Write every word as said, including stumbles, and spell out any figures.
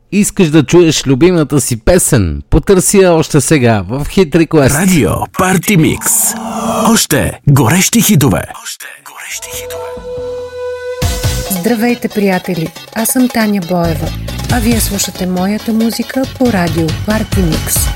Искаш да чуеш любимата си песен? Потърси я още сега в Hit Request. Радио Парти Микс. Още горещи хитове. Още горещи хитове. Здравейте, приятели! Аз съм Таня Боева, а вие слушате моята музика по радио Парти Микс.